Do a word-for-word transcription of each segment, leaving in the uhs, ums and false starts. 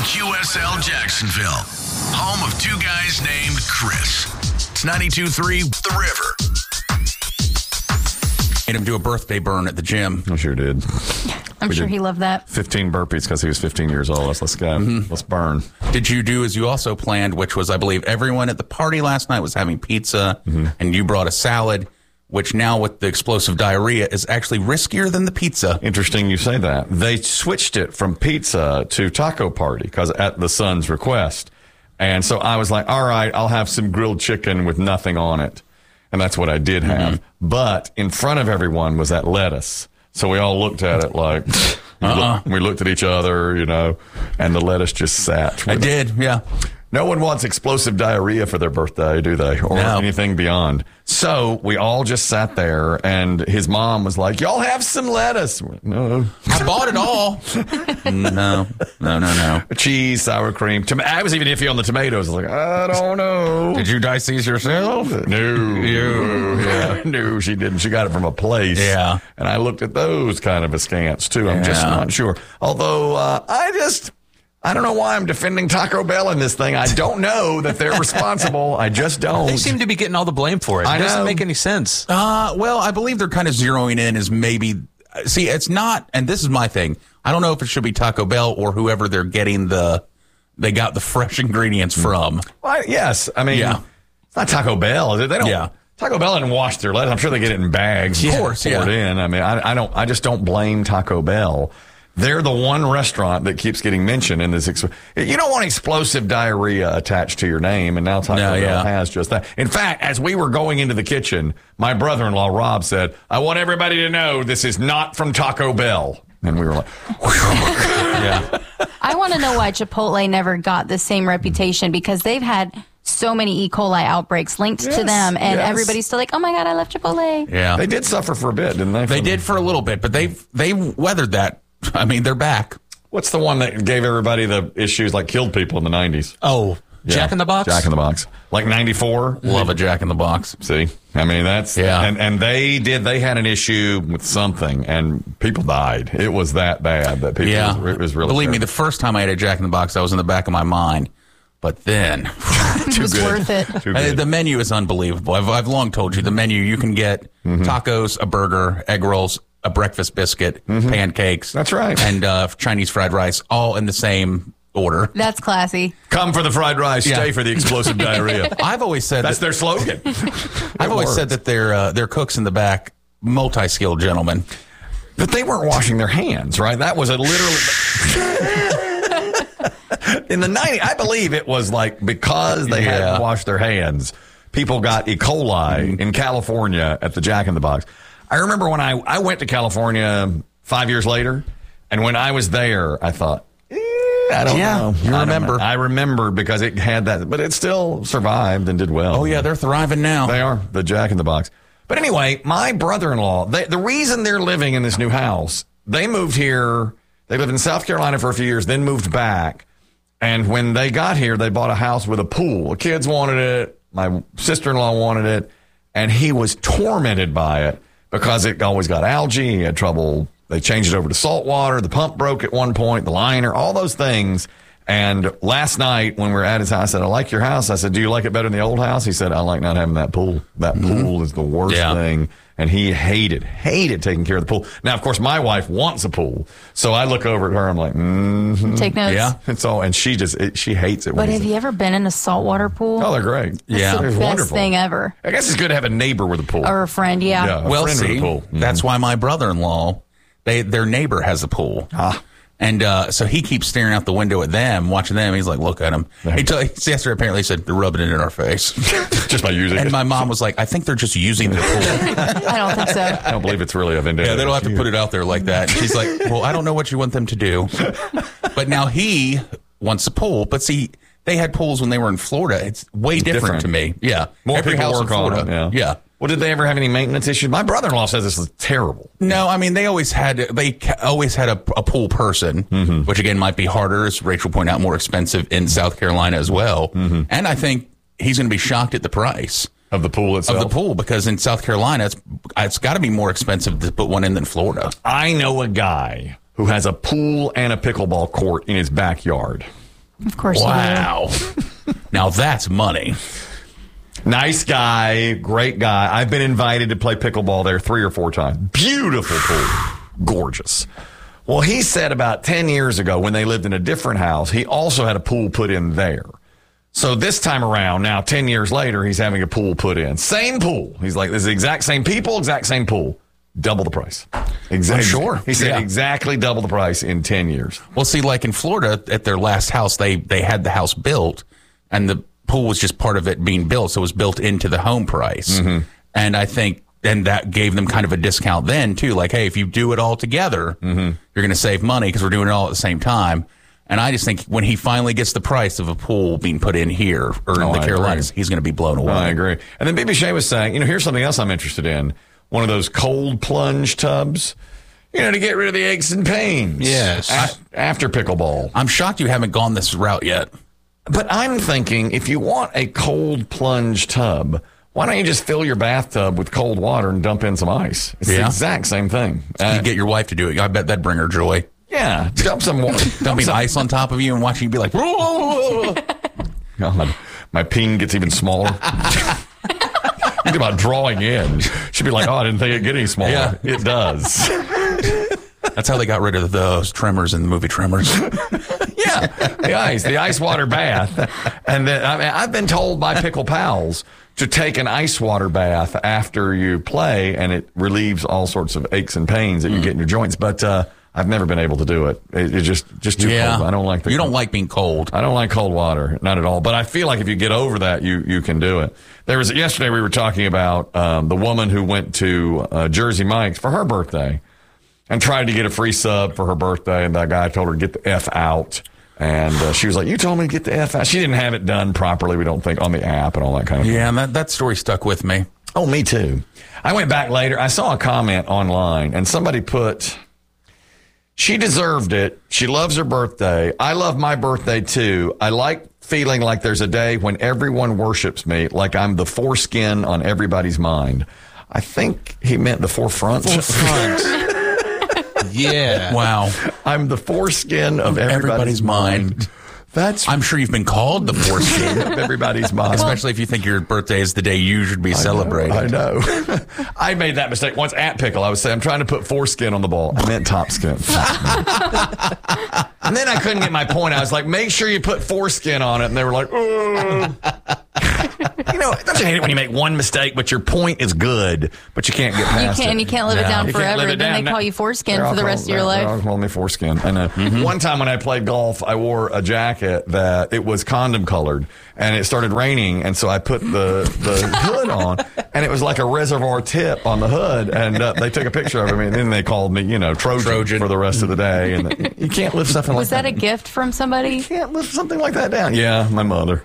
Q S L Jacksonville, home of two guys named Chris. It's ninety-two point three The River. Made him do a birthday burn at the gym. I sure did. I'm We sure did he loved that. fifteen burpees because he was fifteen years old. Let's, let's go. Mm-hmm. Let's burn. Did you do as you also planned, which was, I believe, everyone at the party last night was having pizza, mm-hmm. and you brought a salad, which now with the explosive diarrhea is actually riskier than the pizza. Interesting you say that. They switched it from pizza to taco party because at the son's request. And so I was like, all right, I'll have some grilled chicken with nothing on it. And that's what I did have. Mm-hmm. But in front of everyone was that lettuce. So we all looked at it like, uh-uh. look, we looked at each other, you know, and the lettuce just sat. I did, yeah. No one wants explosive diarrhea for their birthday, do they? Or no. anything beyond. So we all just sat there, and his mom was like, y'all have some lettuce. No. I bought it all. no, no, no, no. Cheese, sour cream. Tom- I was even iffy on the tomatoes. I was like, I don't know. Did you dice these yourself? No. You. Yeah. No, she didn't. She got it from a place. Yeah. And I looked at those kind of askance, too. I'm yeah. just not sure. Although, uh, I just... I don't know why I'm defending Taco Bell in this thing. I don't know that they're responsible. I just don't. They seem to be getting all the blame for it. It I doesn't know. make any sense. Uh, well, I believe they're kind of zeroing in as maybe, see, it's not, and this is my thing. I don't know if it should be Taco Bell or whoever they're getting the, they got the fresh ingredients from. Well, yes. I mean, yeah. It's not Taco Bell. They don't. Yeah. Taco Bell didn't wash their lettuce. I'm sure they get it in bags. Of course, poured yeah. in. I mean, I, I don't, I just don't blame Taco Bell. They're the one restaurant that keeps getting mentioned in this. Ex- you don't want explosive diarrhea attached to your name, and now Taco no, Bell yeah. has just that. In fact, as we were going into the kitchen, my brother-in-law, Rob, said, I want everybody to know this is not from Taco Bell. And we were like, yeah. I want to know why Chipotle never got the same reputation, because they've had so many E. coli outbreaks linked yes, to them, and yes. everybody's still like, oh my God, I love Chipotle. Yeah. They did suffer for a bit, didn't they? They did for a little bit, but they've, they weathered that. I mean, they're back. What's the one that gave everybody the issues, like killed people in the nineties? Oh, Yeah. Jack in the Box? Jack in the Box. Like ninety-four? Love a Jack in the Box. See? I mean, that's... Yeah. And, and they did, they had an issue with something, and people died. It was that bad that people... Yeah. It was, it was really... Believe me, terrible. the first time I had a Jack in the Box, I was in the back of my mind. But then... It was good. worth it. Too Uh, good. the menu is unbelievable. I've, I've long told you, the menu, you can get Mm-hmm. tacos, a burger, egg rolls, a breakfast biscuit, pancakes. That's right. And uh, Chinese fried rice, all in the same order. That's classy. Come for the fried rice, Yeah. stay for the explosive diarrhea. I've always said That's that, their slogan. I've always said that they're, uh, they're cooks in the back, multi-skilled gentlemen. But they weren't washing their hands, right? That was a literally... In the nineties, I believe it was like because they Yeah. hadn't washed their hands, people got E. coli Mm-hmm. in California at the Jack in the Box. I remember when I, I went to California five years later, and when I was there, I thought, eh, I don't Yeah, know. you I don't remember. know. I remember because it had that, but it still survived and did well. Oh, yeah, they're thriving now. They are, the Jack in the Box. But anyway, my brother-in-law, they, the reason they're living in this new house, they moved here, they lived in South Carolina for a few years, then moved back. And when they got here, they bought a house with a pool. The kids wanted it. My sister-in-law wanted it. And he was tormented by it because it always got algae. He had trouble. They changed it over to salt water. The pump broke at one point, the liner, all those things. And last night when we were at his house, I said, I like your house. I said, do you like it better than the old house? He said, I like not having that pool. That mm-hmm. pool is the worst Yeah. thing. And he hated, hated taking care of the pool. Now, of course, my wife wants a pool. So I look over at her. I'm like, mm-hmm. Take notes. Yeah. And so, and she just, it, she hates it. When But he's have you ever been in a saltwater pool? Oh, they're great. That's Yeah. the It's best wonderful. thing ever. I guess it's good to have a neighbor with a pool. Or a friend, yeah. Yeah. A Well, friend with see, a pool. Mhm. that's why my brother-in-law, they their neighbor has a pool. Ah. And uh, so he keeps staring out the window at them, watching them. He's like, look at him. He t- yesterday apparently said, they're rubbing it in our face. Just by using And it. my mom was like, I think they're just using the pool. I don't think so. I don't believe it's really a vendetta. Yeah, they don't have to put it out there like that. She's like, well, I don't know what you want them to do. But now he wants a pool. But see, they had pools when they were in Florida. It's way different, Different. to me. Yeah. More Every people house work in on Florida. it. Yeah. Yeah. Well, did they ever have any maintenance issues? My brother-in-law says this is terrible. No, I mean, they always had, they ca- always had a, a pool person, Mm-hmm. which again might be harder, as Rachel pointed out, more expensive in South Carolina as well. Mm-hmm. And I think he's going to be shocked at the price Of the pool itself? of the pool, because in South Carolina, it's, it's got to be more expensive to put one in than Florida. I know a guy who has a pool and a pickleball court in his backyard. Of course Wow. Now that's money. Nice guy, great guy. I've been invited to play pickleball there three or four times. Beautiful pool. Gorgeous. Well, he said about ten years ago when they lived in a different house, he also had a pool put in there. So this time around, now ten years later, he's having a pool put in. Same pool. He's like, this is the exact same people, exact same pool. Double the price. Exactly. Sure. He said Yeah. exactly double the price in ten years. Well, see, like in Florida, at their last house, they they had the house built, and the pool was just part of it being built, so it was built into the home price. Mm-hmm. And I think, and that gave them kind of a discount then too. Like, hey, if you do it all together, mm-hmm. you're going to save money because we're doing it all at the same time. And I just think when he finally gets the price of a pool being put in here or in Oh, the I Carolinas, agree. he's going to be blown away. I agree. And then B B Shea was saying, you know, here's something else I'm interested in. One of those cold plunge tubs, you know, to get rid of the aches and pains. Yes. A- after pickleball. I'm shocked you haven't gone this route yet. But I'm thinking, if you want a cold plunge tub, why don't you just fill your bathtub with cold water and dump in some ice? It's the Yeah. exact same thing. Uh, You get your wife to do it. I bet that'd bring her joy. yeah, dump some water. Dumping ice on top of you and watching you be like, whoa. God, my peen gets even smaller. Think about drawing in. She'd be like, oh, I didn't think it'd get any smaller. Yeah. It does. That's how they got rid of those tremors in the movie Tremors. Yeah, the ice, the ice water bath. And then, I mean, I've been told by pickle pals to take an ice water bath after you play, and it relieves all sorts of aches and pains that you get in your joints. But uh, I've never been able to do it. it it's just just too Yeah. cold. I don't like the You don't like being cold. I don't like cold water, not at all. But I feel like if you get over that, you you can do it. There was yesterday we were talking about um, the woman who went to uh, Jersey Mike's for her birthday and tried to get a free sub for her birthday, and that guy told her to get the F out. And uh, she was like, you told me to get the F out. She didn't have it done properly, we don't think, on the app and all that kind of thing. Yeah, and that, that story stuck with me. Oh, me too. I went back later. I saw a comment online, and somebody put, she deserved it. She loves her birthday. I love my birthday, too. I like feeling like there's a day when everyone worships me, like I'm the foreskin on everybody's mind. I think he meant the forefront. Forefront. Yeah. Wow. I'm the foreskin of everybody's, Everybody's mind. mind. That's I'm sure you've been called the foreskin, of everybody's mind. especially if you think your birthday is the day you should be celebrating. I know. I made that mistake once at Pickle. I would say, I'm trying to put foreskin on the ball. I meant top skin. And then I couldn't get my point. I was like, make sure you put foreskin on it. And they were like, oh. You know, don't you hate it when you make one mistake, but your point is good, but you can't get You past can't, it? and you can't live it No. down You can't forever. live it Then down. they call you foreskin They're all for the call- rest of your they're- They're all life. calling me foreskin. I know. One time when I played golf, I wore a jacket that it was condom colored, and it started raining, and so I put the, the hood on, and it was like a reservoir tip on the hood, and uh, they took a picture of me, and then they called me, you know, Trojan, Trojan. for the rest of the day. And you can't live something like Was that a gift from somebody? You can't live something like that down. Yeah, my mother.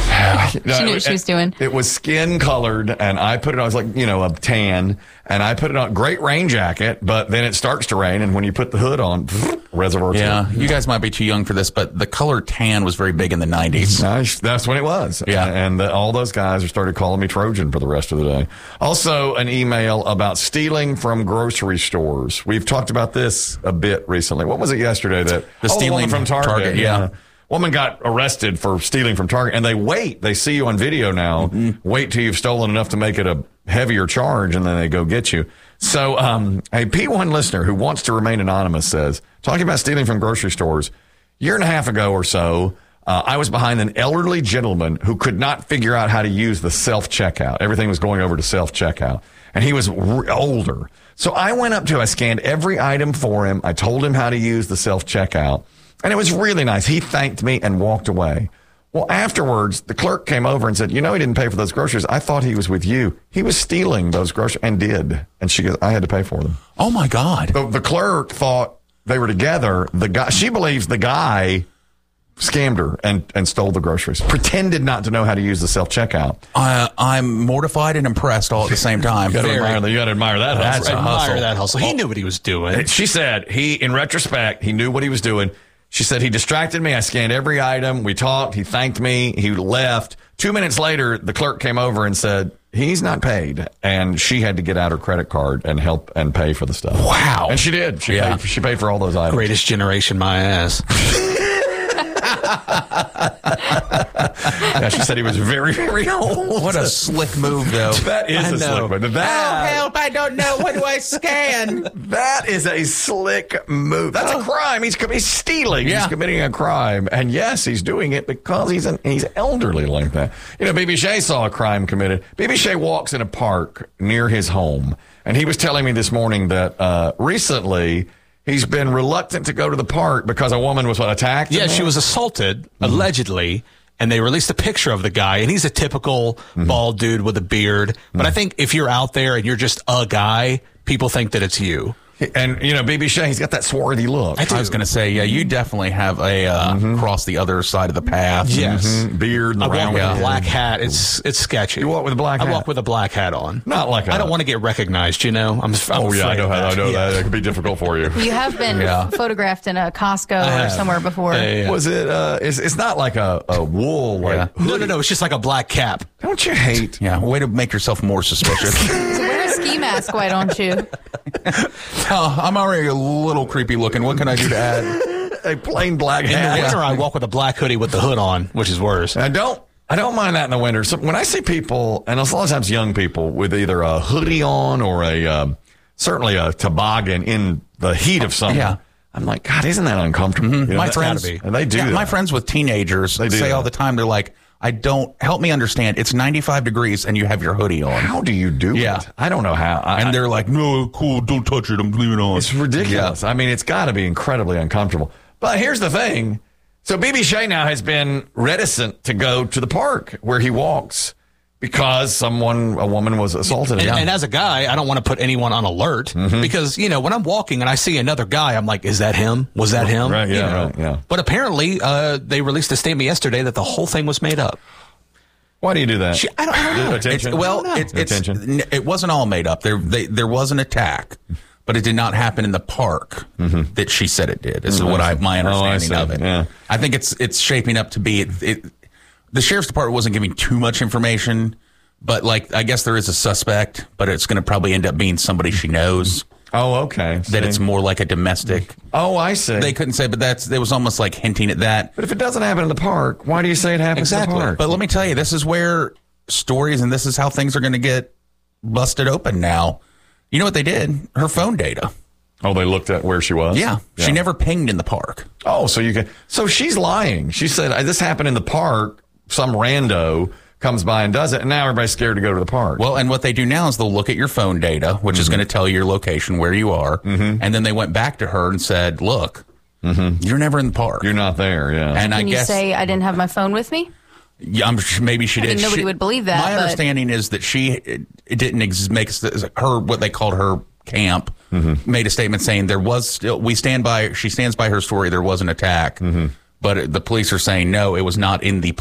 She knew what she was doing. It was skin colored, and I put it on. It was like, you know, a tan, and I put it on. Great rain jacket, but then it starts to rain, and when you put the hood on, reservoir. Yeah, tip. you guys might be too young for this, but the color tan was very big in the nineties. Nice. That's when it was. Yeah. And the, all those guys started calling me Trojan for the rest of the day. Also, an email about stealing from grocery stores. We've talked about this a bit recently. What was it yesterday that The oh, stealing woman from Target? Target, yeah. Woman got arrested for stealing from Target, and they wait. They see you on video now. Mm-hmm. Wait till you've stolen enough to make it a heavier charge, and then they go get you. So, um, a P one listener who wants to remain anonymous says, talking about stealing from grocery stores, a year and a half ago or so, uh, I was behind an elderly gentleman who could not figure out how to use the self-checkout. Everything was going over to self-checkout, and he was r- older. So I went up to him. I scanned every item for him. I told him how to use the self-checkout. And it was really nice. He thanked me and walked away. Well, afterwards, the clerk came over and said, you know, he didn't pay for those groceries. I thought he was with you. He was stealing those groceries and did. And she goes, I had to pay for them. Oh my God. The, the clerk thought they were together. The guy, she believes the guy scammed her and, and stole the groceries, pretended not to know how to use the self-checkout. Uh, I'm mortified and impressed all at the same time. You got to Very. admire, that- you gotta admire that. That's hustle. a Admire hustle. that hustle. He knew what he was doing. She said he, in retrospect, he knew what he was doing. She said, he distracted me. I scanned every item. We talked. He thanked me. He left. Two minutes later, the clerk came over and said, he's not paid. And she had to get out her credit card and help and pay for the stuff. Wow. And she did. She, Yeah. paid, she paid for all those items. Greatest generation, my ass. Yeah, she said he was very, very old. What a slick move, though. That is I a know. slick move. That, Oh, help, I don't know. What do I scan? that is a slick move. That's a crime. He's, he's stealing. Yeah. He's committing a crime. And yes, he's doing it because he's an, he's elderly like that. You know, B B Shea saw a crime committed. B B Shea walks in a park near his home. And he was telling me this morning that uh, recently he's been reluctant to go to the park because a woman was what, attacked? Yeah, him? she was assaulted, allegedly, and they released a picture of the guy, and he's a typical bald dude with a beard. But I think if you're out there and you're just a guy, people think that it's you. And, you know, B B Shea, he's got that swarthy look. I was going to say, yeah, you definitely have a uh, cross the other side of the path. Yes. Mhm. Beard and I the walk round with head. a black hat. It's it's sketchy. You walk with a black I hat? walk with a black hat on. Not like a- I don't want to get recognized, you know? I'm, I'm Oh, yeah, I afraid know, of how, I that. know Yeah. that. That could be difficult for you. You have been Yeah. photographed in a Costco or have. somewhere before. Yeah, yeah, yeah. Was it, uh, it's, it's not like a, a wool, like, Yeah. No, no, no. It's just like a black cap. don't you hate? Yeah, way to make yourself more suspicious. So wear a ski mask, why don't you? Oh, I'm already a little creepy looking. What can I do to add? A plain black In the hat. winter, I walk with a black hoodie with the hood on, which is worse. I don't. I don't mind that in the winter. So when I see people, and it's a lot of times young people with either a hoodie on or a um, certainly a toboggan in the heat of summer, Yeah. I'm like, God, isn't that uncomfortable? You know, my that- friends, gotta be. and they do. yeah, that. my friends with teenagers They do say all that. the time, they're like, I don't, help me understand. It's ninety-five degrees and you have your hoodie on. How do you do Yeah. it? I don't know how. I, And they're like, no, cool, don't touch it. I'm leaving it on. It's ridiculous. I mean, it's got to be incredibly uncomfortable. But here's the thing. So B B Shea now has been reticent to go to the park where he walks because someone, a woman was assaulted. And, him. and as a guy, I don't want to put anyone on alert Mm-hmm. because, you know, when I'm walking and I see another guy, I'm like, is that him? Was that him? Right, yeah, You know? right, yeah. But apparently, uh, they released a statement yesterday that the whole thing was made up. Why do you do that? She- I don't, I don't know. Attention. It's, well, I don't know. it's, it's, Attention. n- it wasn't all made up. There, they, there was an attack, but it did not happen in the park that she said it did. This is Mm, what I I, see. my Oh, I understanding see. of it. Yeah. I think it's it's shaping up to be. It, it, the sheriff's department wasn't giving too much information, but like I guess there is a suspect, but it's going to probably end up being somebody she knows. Oh, okay. That See? it's more like a domestic. Oh, I see. They couldn't say, but that's it was almost like hinting at that. but if it doesn't happen in the park, why do you say it happens Exactly. in the park? But let me tell you, this is where stories and this is how things are going to get busted open now. You know what they did? Her phone data. oh, they looked at where she was? Yeah, she never pinged in the park. Oh, so you can. So she's lying. She said, this happened in the park. Some rando comes by and does it. And now everybody's scared to go to the park. Well, and what they do now is they'll look at your phone data, which is going to tell you your location, where you are. Mm-hmm. And then they went back to her and said, look, you're never in the park. You're not there. Yeah. and I Can you guess say I didn't have my phone with me? yeah, I'm, maybe she I did. mean, nobody She- would believe that, My but- understanding is that she it, it didn't ex- make s- her what they called her camp Mm-hmm. made a statement saying there was still we stand by. She stands by her story. There was an attack, Mm-hmm. but the police are saying no, it was not in the